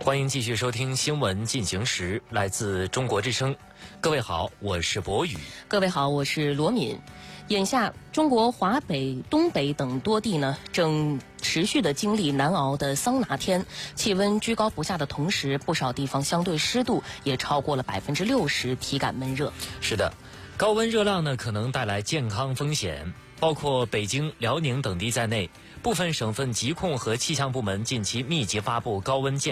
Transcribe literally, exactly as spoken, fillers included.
欢迎继续收听新闻进行时，来自中国之声。各位好，我是博宇。 各位好，我是罗敏。眼下，中国华北、东北等多地呢，正持续的经历难熬的桑拿天，气温居高不下的同时，不少地方相对湿度也超过了百分之六十，体感闷热。 是的，高温热浪呢，可能带来健康风险。包括北京、辽宁等地在内，部分省份疾控和气象部门近期密集发布高温健